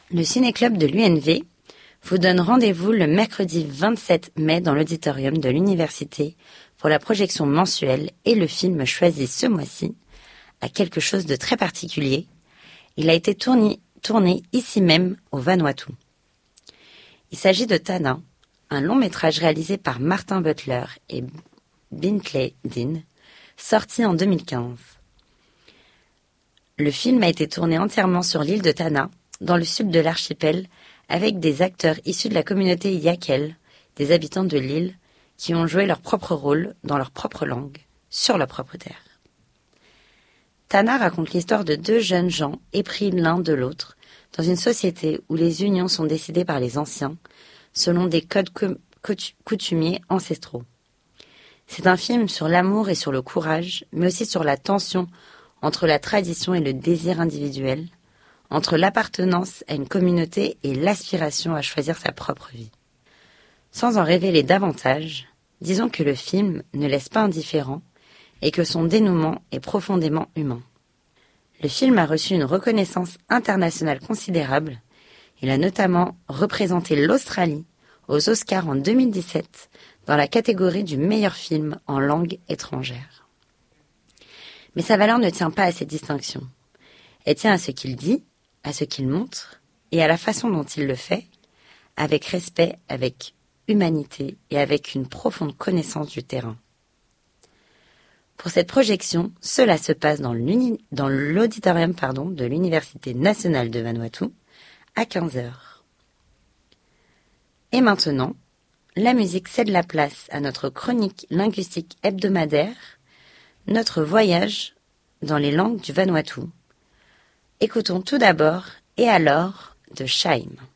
Le Ciné-Club de l'UNV vous donne rendez-vous le mercredi 27 mai dans l'auditorium de l'université pour la projection mensuelle et le film choisi ce mois-ci a quelque chose de très particulier. Il a été tourné ici même au Vanuatu. Il s'agit de Tana, un long métrage réalisé par Martin Butler et Bintley Dean, sorti en 2015. Le film a été tourné entièrement sur l'île de Tana, dans le sud de l'archipel, avec des acteurs issus de la communauté Yakel, des habitants de l'île, qui ont joué leur propre rôle dans leur propre langue, sur leur propre terre. Tana raconte l'histoire de deux jeunes gens épris l'un de l'autre, dans une société où les unions sont décidées par les anciens, selon des codes coutumiers ancestraux. C'est un film sur l'amour et sur le courage, mais aussi sur la tension entre la tradition et le désir individuel, entre l'appartenance à une communauté et l'aspiration à choisir sa propre vie. Sans en révéler davantage, disons que le film ne laisse pas indifférent et que son dénouement est profondément humain. Le film a reçu une reconnaissance internationale considérable. Il a notamment représenté l'Australie aux Oscars en 2017 dans la catégorie du meilleur film en langue étrangère. Mais sa valeur ne tient pas à cette distinction. Elle tient à ce qu'il dit, à ce qu'il montre et à la façon dont il le fait, avec respect, avec humanité et avec une profonde connaissance du terrain. Pour cette projection, cela se passe dans l'auditorium de l'Université nationale de Vanuatu à 15h. Et maintenant, la musique cède la place à notre chronique linguistique hebdomadaire, notre voyage dans les langues du Vanuatu. Écoutons tout d'abord « Et alors » de Chaim.